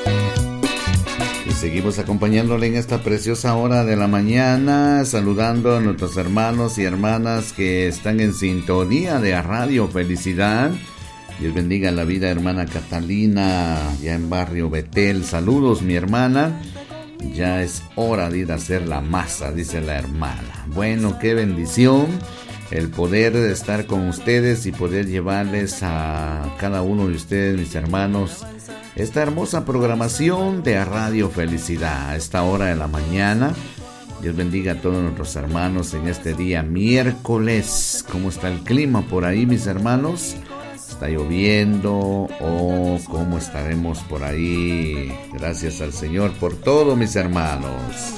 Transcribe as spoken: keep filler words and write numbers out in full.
Seguimos acompañándole en esta preciosa hora de la mañana, saludando a nuestros hermanos y hermanas que están en sintonía de Radio Felicidad. Dios bendiga la vida, hermana Catalina, ya en Barrio Betel. Saludos, mi hermana. Ya es hora de ir a hacer la masa, dice la hermana. Bueno, qué bendición el poder estar con ustedes y poder llevarles a cada uno de ustedes, mis hermanos, esta hermosa programación de Radio Felicidad a esta hora de la mañana. Dios bendiga a todos nuestros hermanos en este día miércoles. ¿Cómo está el clima por ahí, mis hermanos? ¿Está lloviendo o cómo estaremos por ahí? Gracias al Señor por todo, mis hermanos.